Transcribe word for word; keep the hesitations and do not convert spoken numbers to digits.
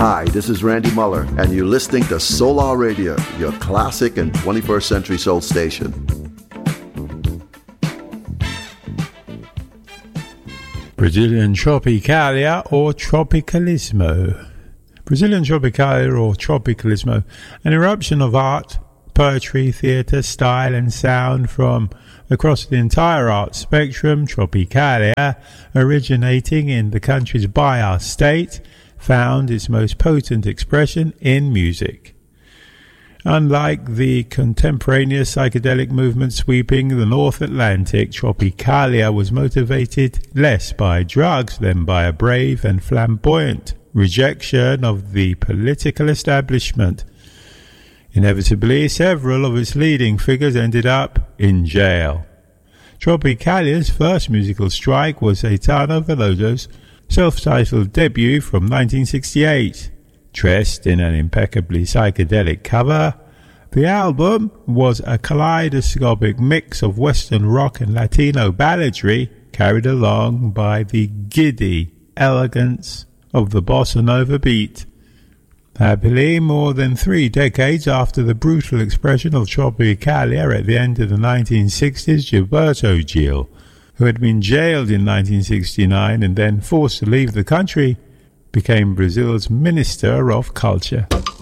Hi, this is Randy Muller, and you're listening to Solar Radio, your classic and twenty-first century soul station. Brazilian Tropicalia or Tropicalismo. Brazilian Tropicalia or Tropicalismo, an eruption of art, poetry, theatre, style and sound from across the entire art spectrum. Tropicalia, originating in the country's Bahia state, found its most potent expression in music. Unlike the contemporaneous psychedelic movement sweeping the North Atlantic, Tropicalia was motivated less by drugs than by a brave and flamboyant rejection of the political establishment. Inevitably, several of its leading figures ended up in jail. Tropicalia's first musical strike was Caetano Veloso's self-titled debut from nineteen sixty-eight. Dressed in an impeccably psychedelic cover, the album was a kaleidoscopic mix of Western rock and Latino balladry, carried along by the giddy elegance of the bossa nova beat. Happily, more than three decades after the brutal expression of Tropicalia at the end of the nineteen sixties, Gilberto Gil, who had been jailed in nineteen sixty-nine and then forced to leave the country, became Brazil's Minister of Culture.